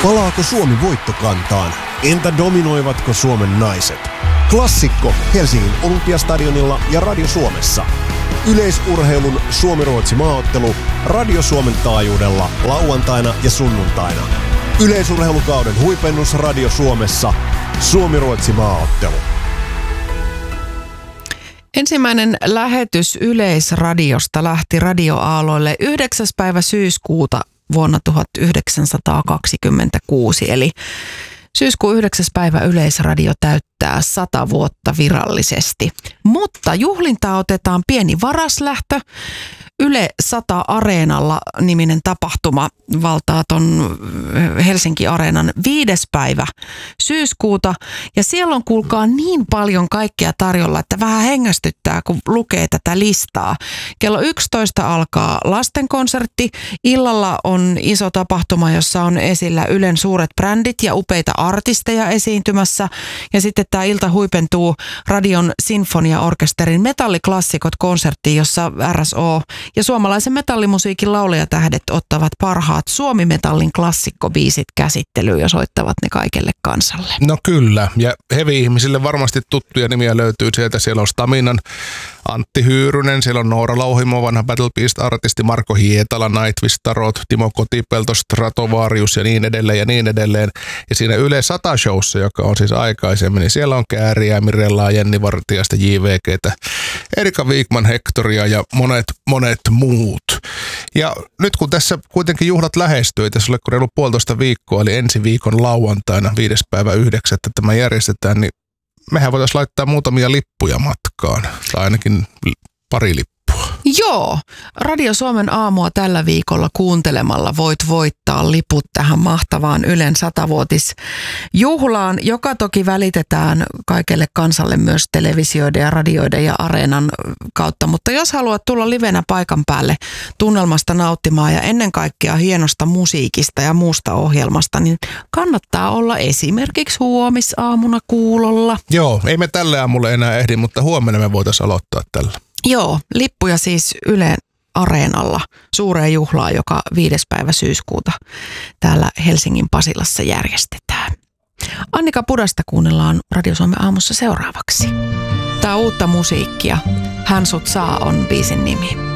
Palaako Suomi voittokantaan? Entä dominoivatko Suomen naiset? Klassikko Helsingin Olympiastadionilla ja Radio Suomessa. Yleisurheilun Suomi-Ruotsi maaottelu Radio Suomen taajuudella lauantaina ja sunnuntaina. Yleisurheilukauden huipennus Radio Suomessa. Suomi-Ruotsi maaottelu. Ensimmäinen lähetys Yleisradiosta lähti radioaaloille 9. päivä syyskuuta vuonna 1926, eli syyskuun 9. päivä Yleisradio täyttää 100 vuotta virallisesti. Mutta juhlintaa otetaan pieni varaslähtö. Yle 100 Areenalla -niminen tapahtuma valtaa ton Helsinki-areenan 5. päivä syyskuuta. Ja siellä on, kuulkaa, niin paljon kaikkea tarjolla, että vähän hengästyttää, kun lukee tätä listaa. Kello 11 alkaa lastenkonsertti. Illalla on iso tapahtuma, jossa on esillä Ylen suuret brändit ja upeita artisteja esiintymässä. Ja sitten tämä ilta huipentuu Radion Sinfoniaorkesterin metalliklassikot-konserttiin, jossa RSO ja suomalaisen metallimusiikin laulajatähdet ottavat parhaat Suomi-metallin klassikkobiisit käsittelyyn ja soittavat ne kaikelle kansalle. No kyllä, ja heavy-ihmisille varmasti tuttuja nimiä löytyy sieltä. Siellä on Staminan Antti Hyyrynen, siellä on Noora Louhimo, vanha Battle Beast-artisti, Marko Hietala, Nightwish, Tarot, Timo Kotipelto, Stratovarius ja niin edelleen ja niin edelleen. Ja siinä Yle 100-showssa, joka on siis aikaisemmin, niin siellä on Kääriä, Mirellaa, Jenni Vartiasta, JVGtä, Erika Wigman, Hectoria ja monet muut. Ja nyt kun tässä kuitenkin juhlat lähestyy, tässä oli reilu 1,5 viikkoa, eli ensi viikon lauantaina 5. päivä 9. tämä järjestetään, niin mehän voitaisiin laittaa muutamia lippuja matkaan, tai ainakin pari lippua. Joo, Radio Suomen aamua tällä viikolla kuuntelemalla voit voittaa liput tähän mahtavaan Ylen 100-vuotisjuhlaan, joka toki välitetään kaikelle kansalle myös televisioiden ja radioiden ja areenan kautta. Mutta jos haluat tulla livenä paikan päälle tunnelmasta nauttimaan ja ennen kaikkea hienosta musiikista ja muusta ohjelmasta, niin kannattaa olla esimerkiksi huomisaamuna kuulolla. Joo, ei me tälle aamulle enää ehdi, mutta huomenna me voitaisiin aloittaa tällä. Joo, lippuja siis Ylen Areenalla suureen juhlaan, joka 5. päivä syyskuuta täällä Helsingin Pasilassa järjestetään. Annika Pudasta kuunnellaan Radio Suomen aamussa seuraavaksi. Tää on uutta musiikkia. Hän sut saa on biisin nimi.